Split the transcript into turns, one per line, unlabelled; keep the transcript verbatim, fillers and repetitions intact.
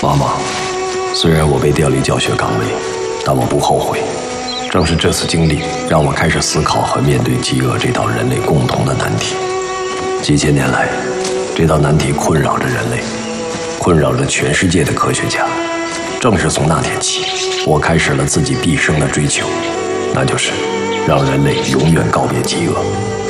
妈妈，虽然我被调离教学岗位，但我不后悔。正是这次经历，让我开始思考和面对饥饿这道人类共同的难题。几千年来，这道难题困扰着人类，困扰着全世界的科学家。正是从那天起，我开始了自己毕生的追求，那就是让人类永远告别饥饿。